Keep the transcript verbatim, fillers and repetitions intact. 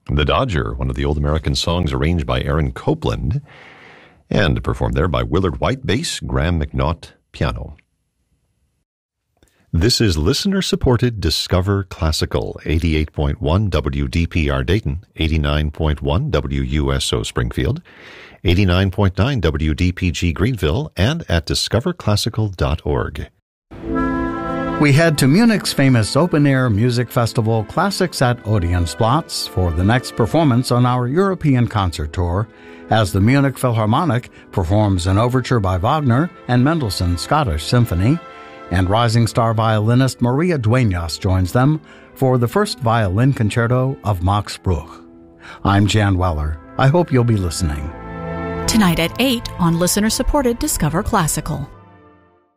The Dodger, one of the old American songs arranged by Aaron Copland and performed there by Willard White, bass, Graham McNaught, piano. This is listener-supported Discover Classical, eighty-eight point one W D P R Dayton, eighty-nine point one W U S O Springfield, eighty-nine point nine W D P G Greenville, and at discover classical dot org. We head to Munich's famous open-air music festival Classics at Odeonsplatz for the next performance on our European concert tour, as the Munich Philharmonic performs an overture by Wagner and Mendelssohn's Scottish Symphony, and rising star violinist Maria Dueñas joins them for the first violin concerto of Max Bruch. I'm Jan Weller. I hope you'll be listening. Tonight at eight on listener-supported Discover Classical.